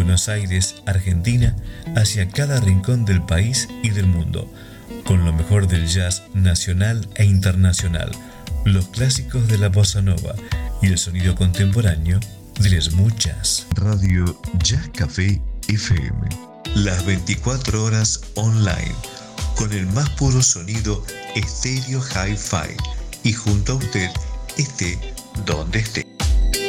Buenos Aires, Argentina, hacia cada rincón del país y del mundo, con lo mejor del jazz nacional e internacional, los clásicos de la bossa nova y el sonido contemporáneo del smooth jazz. Radio Jazz Café FM, las 24 horas online, con el más puro sonido estéreo hi-fi y junto a usted esté donde esté.